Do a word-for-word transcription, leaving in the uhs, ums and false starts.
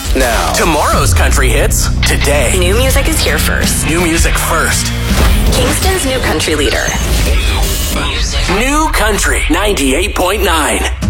now. Tomorrow's country hits today. New music is here first. New music first. Kingston's new country leader. New Country ninety-eight point nine.